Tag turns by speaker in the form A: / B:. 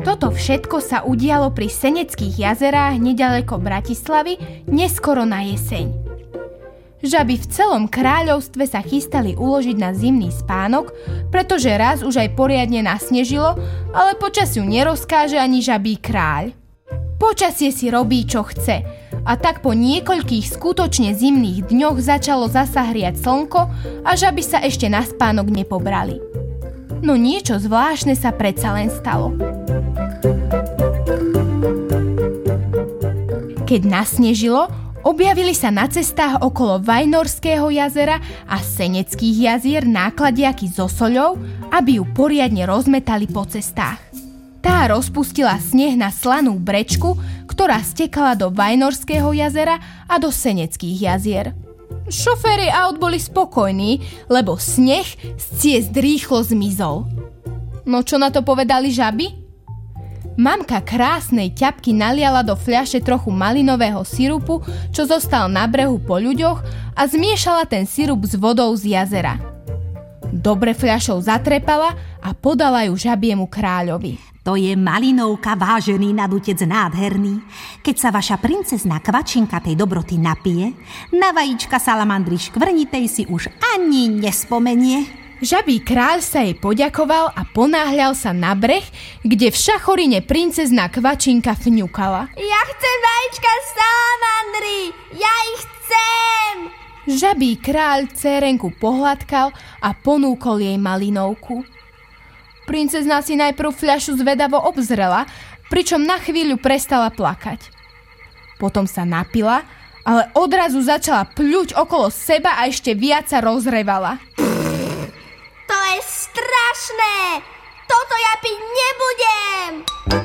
A: Toto všetko sa udialo pri Seneckých jazerách nedaleko Bratislavy neskoro na jeseň. Žaby v celom kráľovstve sa chystali uložiť na zimný spánok, pretože raz už aj poriadne nasnežilo, ale počasiu nerozkáže ani žabí kráľ. Počasie si robí, čo chce, a tak po niekoľkých skutočne zimných dňoch začalo zasa hriať slnko a žaby sa ešte na spánok nepobrali. No niečo zvláštne sa predsa len stalo. Keď nasnežilo, objavili sa na cestách okolo Vajnorského jazera a Seneckých jazier nákladiaky so soľou, aby ju poriadne rozmetali po cestách. Tá rozpustila sneh na slanú brečku, ktorá stekala do Vajnorského jazera a do Seneckých jazier. Šoféri aut boli spokojní, lebo sneh z ciest rýchlo zmizol. No čo na to povedali žaby? Mamka krásnej ťapky naliala do fľaše trochu malinového sirupu, čo zostal na brehu po ľuďoch, a zmiešala ten sirup s vodou z jazera. Dobre fľašou zatrepala a podala ju žabiemu kráľovi.
B: To je malinovka, vážený nadutec nádherný. Keď sa vaša princezná Kvačinka tej dobroty napije, na vajíčka salamandry škvrnitej si už ani nespomenie.
A: Žabí kráľ sa jej poďakoval a ponáhľal sa na breh, kde v šachorine princezná Kvačinka fňukala.
C: Ja chcem vajíčka salamandry! Ja ich chcem!
A: Žabí kráľ cérenku pohľadkal a ponúkol jej malinovku. Princezná si najprv fľašu zvedavo obzrela, pričom na chvíľu prestala plakať. Potom sa napila, ale odrazu začala pľuť okolo seba a ešte viac sa rozrevala.
C: To je strašné!